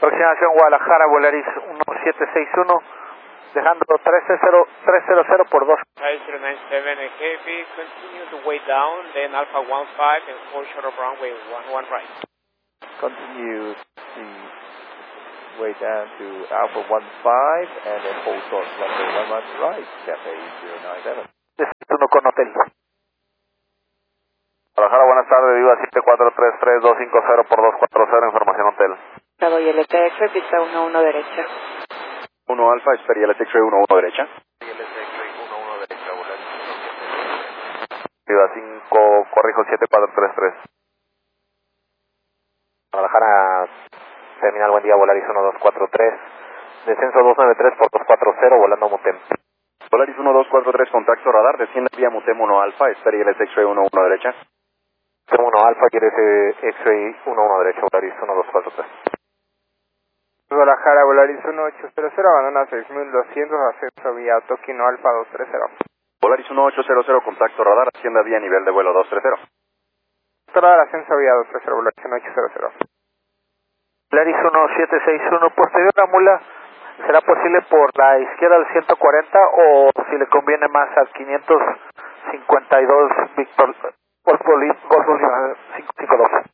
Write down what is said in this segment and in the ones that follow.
Aproximación Guadalajara, Volaris 1761, dejando 300 por 2. 5097, heavy, continue to way down, then Alpha 15 and 4 short of runway 11 right. Continue the way down to Alpha 15 and then hold short runway 11 right, Cafe 097. Uno con hotel. Guadalajara, buenas tardes, Viva 7433-250 por 240, información hotel. Y LTX, pista 11 derecha. 1 Alfa, Xperia LTX 11 derecha. Viva 5, corrijo 7433. Guadalajara, terminal, buen día, Volaris 1243, descenso 293 por 240, volando Mutem. Volaris 1243, contacto radar, desciende vía Mutem 1 Alfa, Xperia LTX 11 derecha. Mutem 1 Alfa, quiere X-Ray 11 derecha, Volaris 1243. Guadalajara, Volaris 1800, abandona 6200, ascenso vía Tokio Alfa 230. Volaris 1800, contacto radar, asciende vía nivel de vuelo 230. Radar, ascenso vía 230, Volaris 1800. Volaris 1761, posterior a Mula, ¿será posible por la izquierda al 140 o si le conviene más al 552 Víctor Golf Bolívar 552?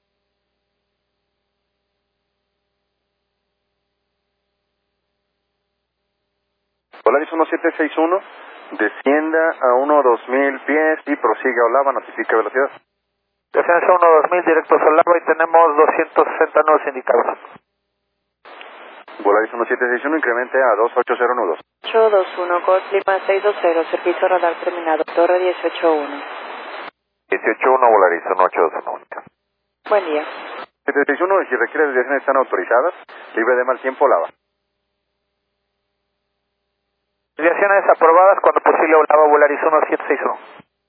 Volaris 1761, descienda a 1-2000 pies y prosiga a Olava, notifique velocidad. Descenso 1-2000, directo a Olava y tenemos 260 nudos indicados. Volaris 1761, incremente a 280 nudos. 821, Golf Lima 620, servicio radar terminado, Torre 181. 181, Volaris 1821. Buen día. 761, si requiere desviaciones están autorizadas, libre de mal tiempo, Olava. Desviaciones aprobadas cuando posible Olava, Volaris 1761.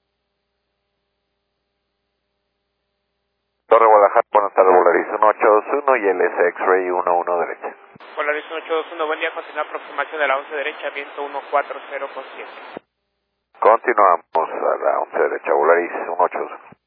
Torre Guadalajara, buenas tardes, Volaris 1821 y LS X-Ray 11 derecha. Volaris 1821, buen día, continúa aproximación de la 11 derecha, viento 140 con 7. Continuamos a la 11 derecha, Volaris 1821.